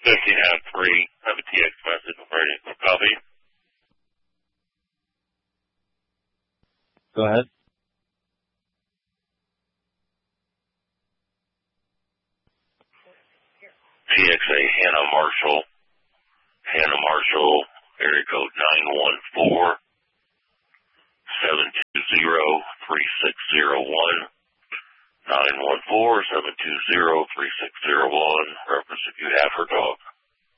3, have a TX message ready for copy. Go ahead. TXA Hannah Marshall, area code 914-720-3601, 914-720-3601, reference if you have her dog.